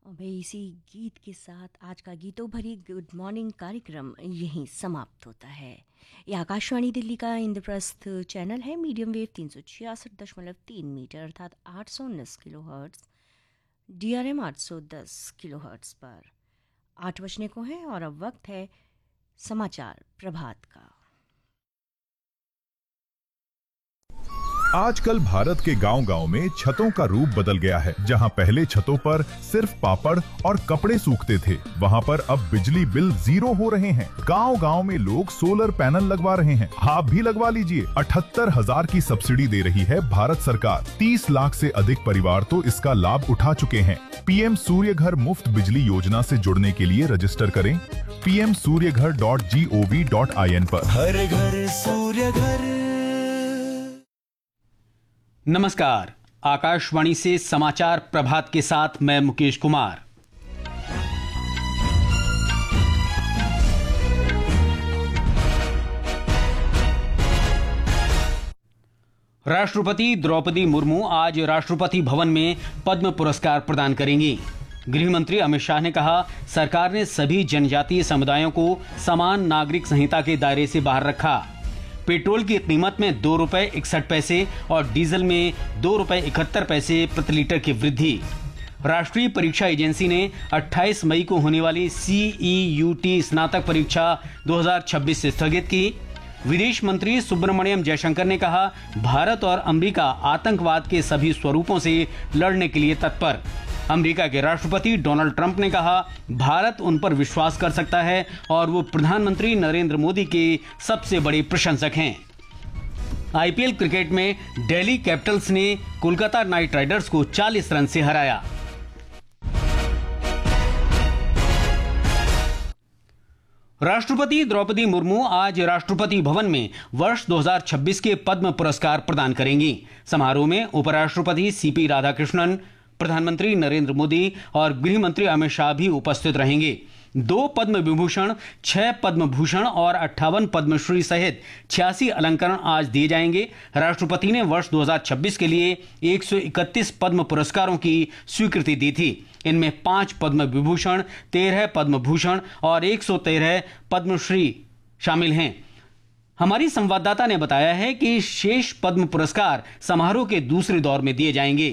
और भाई इसी गीत के साथ आज का गीतों भरी गुड मॉर्निंग कार्यक्रम यहीं समाप्त होता है। ये आकाशवाणी दिल्ली का इंद्रप्रस्थ चैनल है, मीडियम वेव 366.3 मीटर अर्थात 819 kilo hertz, DRM 810 kilo hertz पर 8 बजने को है और अब वक्त है समाचार प्रभात का। आजकल भारत के गांव-गांव में छतों का रूप बदल गया है। जहां पहले छतों पर सिर्फ पापड़ और कपड़े सूखते थे, वहां पर अब बिजली बिल 0 हो रहे हैं। गांव-गांव में लोग सोलर पैनल लगवा रहे हैं। आप भी लगवा लीजिए। 78,000 की सब्सिडी दे रही है भारत सरकार। 30 लाख से अधिक परिवार तो इसका लाभ उठा चुके हैं। पीएम सूर्य घर मुफ्त बिजली योजना से जुड़ने के लिए रजिस्टर करें pmsuryaghar.gov.in पर। हर घर सूर्य घर। नमस्कार, आकाशवाणी से समाचार प्रभात के साथ मैं मुकेश कुमार। राष्ट्रपति द्रौपदी मुर्मू आज राष्ट्रपति भवन में पद्म पुरस्कार प्रदान करेंगी। गृह मंत्री अमित शाह ने कहा, सरकार ने सभी जनजातीय समुदायों को समान नागरिक संहिता के दायरे से बाहर रखा। पेट्रोल की कीमत में 2 रुपए 61 पैसे और डीजल में 2 रुपए 71 पैसे प्रति लीटर की वृद्धि। राष्ट्रीय परीक्षा एजेंसी ने 28 मई को होने वाली CEUT स्नातक परीक्षा 2026 से स्थगित की। विदेश मंत्री सुब्रमण्यम जयशंकर ने कहा, भारत और अमेरिका आतंकवाद के सभी स्वरूपों से लड़ने के लिए तत्पर। अमेरिका के राष्ट्रपति डोनाल्ड ट्रंप ने कहा, भारत उन पर विश्वास कर सकता है और वो प्रधानमंत्री नरेंद्र मोदी के सबसे बड़े प्रशंसक हैं। IPL क्रिकेट में दिल्ली कैपिटल्स ने कोलकाता नाइट राइडर्स को 40 रन से हराया। राष्ट्रपति द्रौपदी मुर्मू आज राष्ट्रपति भवन में वर्ष 2026 के पद्म पुरस्कार प्रदान करेंगी। समारोह में उपराष्ट्रपति CP राधाकृष्णन, प्रधानमंत्री नरेंद्र मोदी और गृह मंत्री अमित शाह भी उपस्थित रहेंगे। 2 पद्म विभूषण, 6 पद्म भूषण और 58 पद्मश्री सहित 86 अलंकरण आज दिए जाएंगे। राष्ट्रपति ने वर्ष 2026 के लिए 131 पद्म पुरस्कारों की स्वीकृति दी थी। इनमें 5 पद्म विभूषण, 13 पद्म भूषण और 113 पद्मश्री शामिल हैं। हमारी संवाददाता ने बताया है कि शेष पद्म पुरस्कार समारोह के दूसरे दौर में दिए जाएंगे।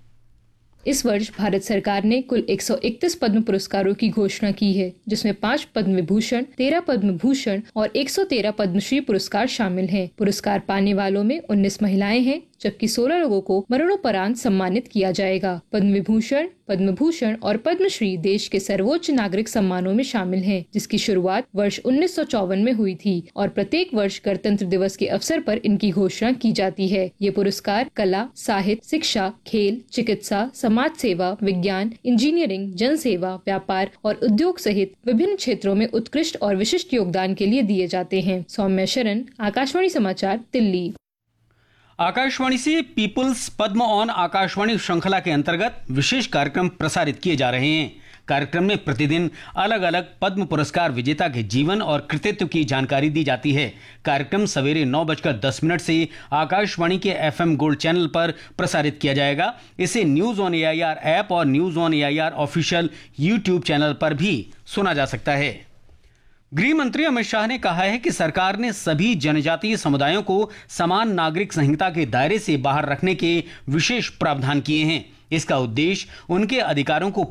इस वर्ष भारत सरकार ने कुल 131 पद्म पुरस्कारों की घोषणा की है, जिसमें 5 पद्म विभूषण, 13 पद्म भूषण और 113 पद्मश्री पुरस्कार शामिल हैं। पुरस्कार पाने वालों में 19 महिलाएं हैं, जबकि 16 लोगों को मरणोपरांत सम्मानित किया जाएगा। पद्म विभूषण, पद्म भूषण और पद्मश्री देश के सर्वोच्च नागरिक सम्मानों में शामिल हैं, जिसकी शुरुआत वर्ष 1954 में हुई थी और प्रत्येक वर्ष गणतंत्र दिवस के अवसर पर इनकी घोषणा की जाती है। ये पुरस्कार कला, साहित्य, शिक्षा, खेल, चिकित्सा, समाज सेवा, विज्ञान, इंजीनियरिंग, जनसेवा, व्यापार और उद्योग सहित विभिन्न क्षेत्रों में उत्कृष्ट और विशिष्ट योगदान के लिए दिए जाते हैं। सौम्या शरण, आकाशवाणी समाचार, दिल्ली। आकाशवाणी से पीपुल्स पद्म ऑन आकाशवाणी श्रृंखला के अंतर्गत विशेष कार्यक्रम प्रसारित किए जा रहे हैं। कार्यक्रम में प्रतिदिन अलग अलग पद्म पुरस्कार विजेता के जीवन और कृतित्व की जानकारी दी जाती है। कार्यक्रम सवेरे 9:10 से आकाशवाणी के FM गोल्ड चैनल पर प्रसारित किया जाएगा। इसे न्यूज ऑन AIR ऐप और news on AIR official YouTube channel पर भी सुना जा सकता है। गृह मंत्री अमित शाह ने कहा है कि सरकार ने सभी जनजातीय समुदायों को समान नागरिक संहिता के दायरे से बाहर रखने के विशेष प्रावधान किए हैं। इसका उद्देश्य उनके अधिकारों को